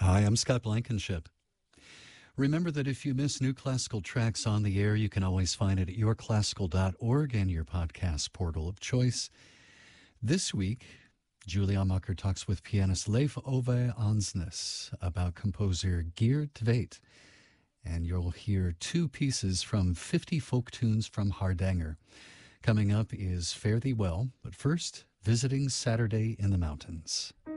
Hi, I'm Scott Blankenship. Remember that if you miss new classical tracks on the air, you can always find it at yourclassical.org and your podcast portal of choice. This week, Julia Amacher talks with pianist Leif Ove Ansnes about composer Geert Tveit. And you'll hear two pieces from 50 folk tunes from Hardanger. Coming up is Fare Thee Well, but first, Visiting Saturday in the Mountains.